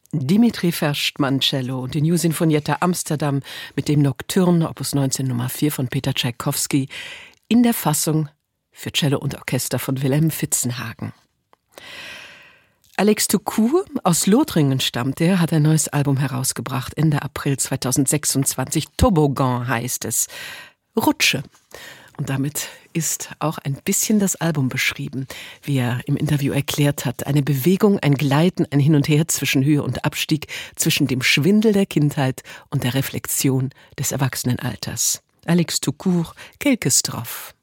Dimitri Verstmann Cello und die New Sinfonietta Amsterdam mit dem Nocturne Opus 19 Nummer 4 von Peter Tschaikowski in der Fassung für Cello und Orchester von Wilhelm Fitzenhagen. Alex Toucour, aus Lothringen stammt er, hat ein neues Album herausgebracht, Ende April 2026. Toboggan heißt es. Rutsche. Und damit ist auch ein bisschen das Album beschrieben, wie er im Interview erklärt hat. Eine Bewegung, ein Gleiten, ein Hin und Her zwischen Höhe und Abstieg, zwischen dem Schwindel der Kindheit und der Reflexion des Erwachsenenalters. Alex Toucour, Quelques Strophes.